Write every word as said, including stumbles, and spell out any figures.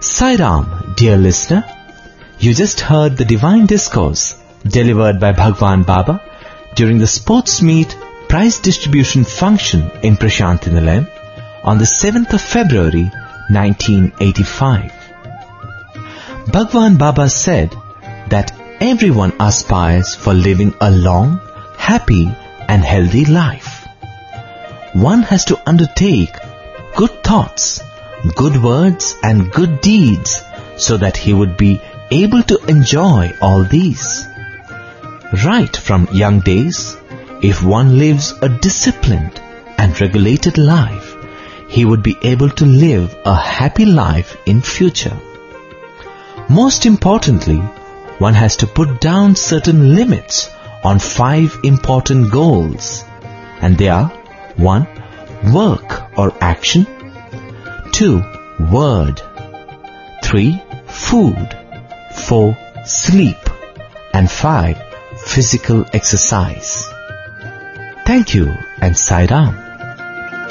Sai Ram, dear listener, you just heard the divine discourse delivered by Bhagwan Baba during the sports meet prize distribution function in Prasanthi Nilayam on the seventh of February nineteen eighty-five. Bhagwan Baba said that everyone aspires for living a long, happy and healthy life. One has to undertake good thoughts, good words and good deeds so that he would be able to enjoy all these. Right from young days, if one lives a disciplined and regulated life, he would be able to live a happy life in future. Most importantly, one has to put down certain limits on five important goals, and they are one. Work or action, two. Word, three. Food, four. Sleep, and five. Physical exercise. Thank you and Sai Ram.